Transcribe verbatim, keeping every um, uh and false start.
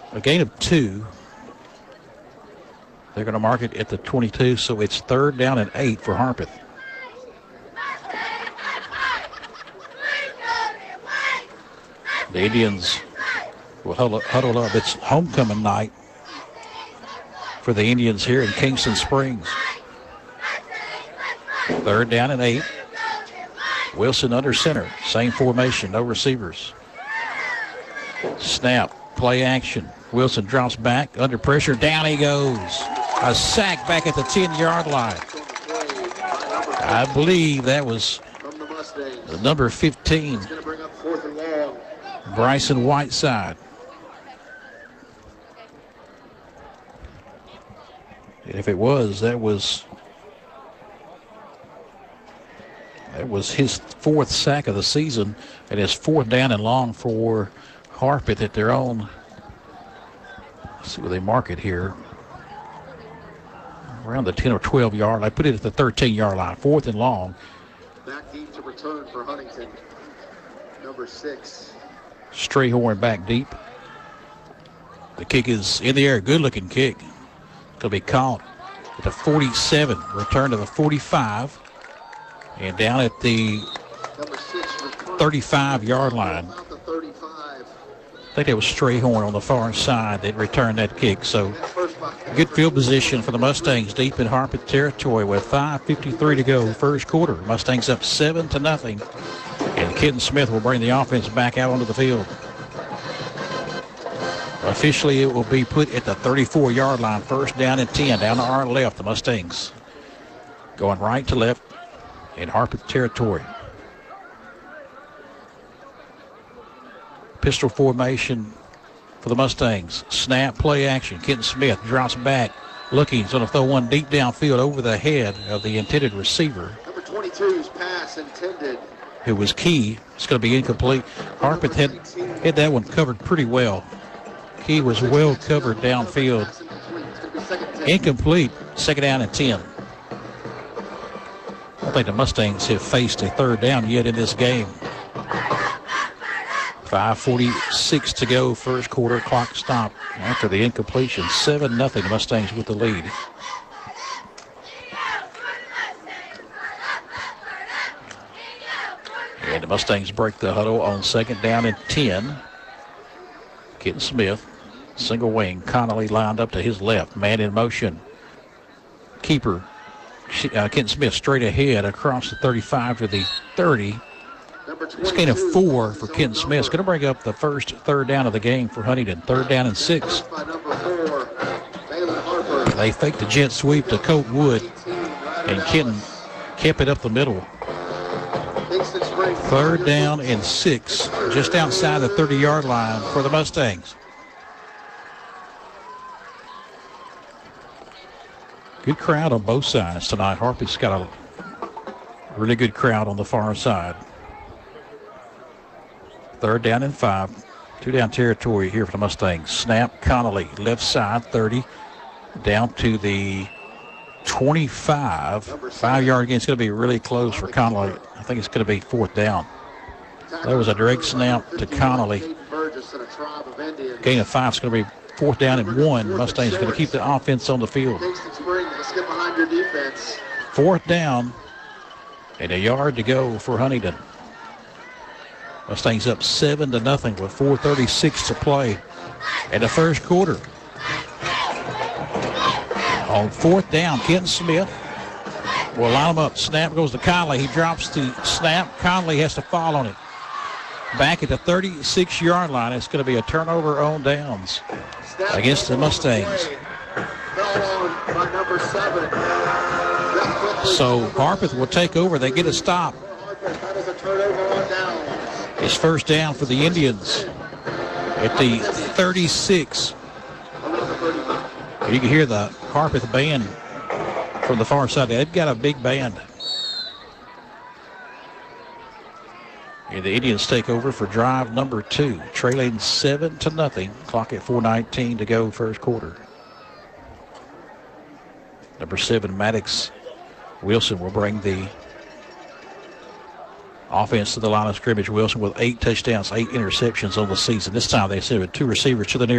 A gain of two. They're going to mark it at the twenty-two, so it's third down and eight for Harpeth. The Indians will huddle, huddle up. It's homecoming night for the Indians here in Kingston Springs. Third down and eight. Wilson under center. Same formation, no receivers. Snap, play action. Wilson drops back, under pressure, down he goes. A sack back at the ten-yard line. I believe that was the number fifteen, Bryson Whiteside. And if it was, that was that was his fourth sack of the season, and his fourth down and long for Harpeth at their own. Let's see where they mark it here. Around the ten or twelve yard. I put it at the thirteen yard line. Fourth and long. Back deep to return for Huntington. Number six. Strayhorn back deep. The kick is in the air. Good looking kick. Going to be caught at the forty-seven. Return to the forty-five. And down at the thirty-five yard line. I think it was Strayhorn on the far side that returned that kick. So good field position for the Mustangs deep in Harpeth territory with five fifty-three to go first quarter. Mustangs up seven to nothing. And Kenton Smith will bring the offense back out onto the field. Officially, it will be put at the thirty-four yard line. First down and ten. Down to our left, the Mustangs going right to left in Harpeth territory. Pistol formation for the Mustangs. Snap, play action. Kenton Smith drops back. Looking, he's going to throw one deep downfield over the head of the intended receiver. Number twenty-two's pass intended. Who was Key. It's going to be incomplete. Harpeth had, had that one covered pretty well. Key was well covered downfield. Incomplete. Second down and ten. I don't think the Mustangs have faced a third down yet in this game. five forty-six to go, first quarter. Clock stop after the incompletion. seven nothing, Mustangs with the lead. And the Mustangs break the huddle on second down and ten. Kenton Smith, single wing. Connolly lined up to his left. Man in motion. Keeper, uh, Kenton Smith straight ahead across the thirty-five to the thirty. It's gain of four for Kenton Smith. It's going to bring up the first third down of the game for Huntington. Third down and six. They faked the jet sweep to Colt Wood, and Kenton kept it up the middle. Third down and six, just outside the thirty yard line for the Mustangs. Good crowd on both sides tonight. Harpeth's got a really good crowd on the far side. Third down and five. Two down territory here for the Mustangs. Snap, Connolly, left side, thirty. Down to the twenty-five. Five-yard gain. It's going to be really close for Connolly. I think it's going to be fourth down. There was a direct snap to Connolly. Gain of five is going to be fourth down and one. Mustangs going to keep the offense on the field. Fourth down and a yard to go for Huntington. Mustangs up seven to nothing with four thirty-six to play in the first quarter. On fourth down, Kenton Smith will line him up. Snap goes to Conley. He drops the snap. Conley has to fall on it. Back at the thirty-six yard line, it's going to be a turnover on downs against the Mustangs. So Harpeth will take over. They get a stop. It's first down for the Indians at the thirty-six. You can hear the Harpeth band from the far side. They've got a big band. And the Indians take over for drive number two, trailing seven to nothing. Clock at four nineteen to go, first quarter. Number seven, Maddox Wilson will bring the offense to the line of scrimmage. Wilson with eight touchdowns, eight interceptions on the season. This time they sent two receivers to the near